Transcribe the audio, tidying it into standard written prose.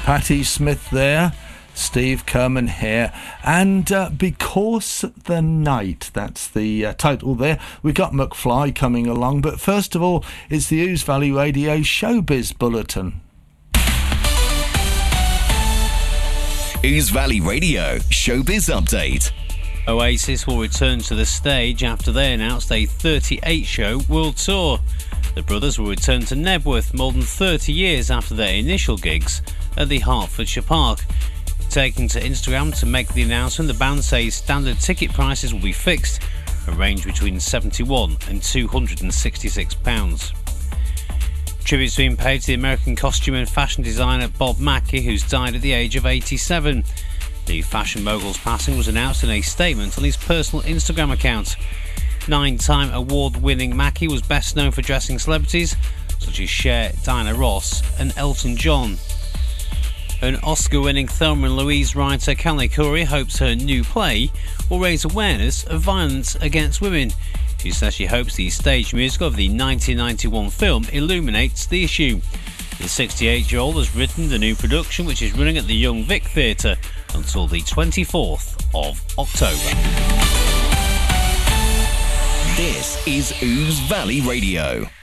Patti Smith there, Steve Kerman here, and Because the Night, that's the title there. We got McFly coming along, but first of all, it's the Ouse Valley Radio Showbiz Bulletin. Ouse Valley Radio Showbiz Update. Oasis will return to the stage after they announced a 38-show world tour. The brothers will return to Nebworth more than 30 years after their initial gigs at the Hertfordshire Park. Taking to Instagram to make the announcement, the band says standard ticket prices will be fixed, a range between £71 and £266. Tributes being paid to the American costume and fashion designer Bob Mackie, who's died at the age of 87. The fashion mogul's passing was announced in a statement on his personal Instagram account. 9-time award-winning Mackie was best known for dressing celebrities such as Cher, Diana Ross and Elton John. An Oscar-winning Thelma and Louise writer, Callie Curry, hopes her new play will raise awareness of violence against women. She says she hopes the stage musical of the 1991 film illuminates the issue. The 68-year-old has written the new production, which is running at the Young Vic Theatre until the 24th of October. This is Ouse Valley Radio.